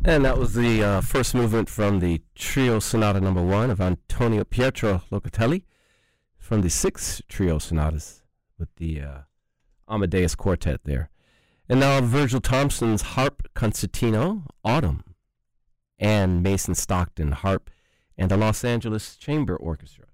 And that was the first movement from the Trio Sonata Number 1 of Antonio Pietro Locatelli from the 6 trio sonatas with the Amadeus Quartet there. And now Virgil Thompson's Harp Concertino, Autumn, and Mason Stockton Harp and the Los Angeles Chamber Orchestra.